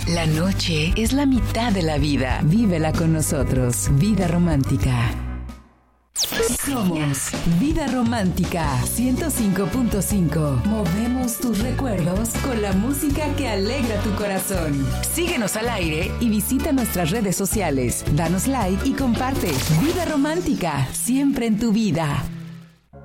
La noche es la mitad de la vida. Vívela con nosotros. Vida Romántica. Somos Vida Romántica 105.5. Movemos tus recuerdos con la música que alegra tu corazón. Síguenos al aire y visita nuestras redes sociales. Danos like y comparte. Vida Romántica, siempre en tu vida.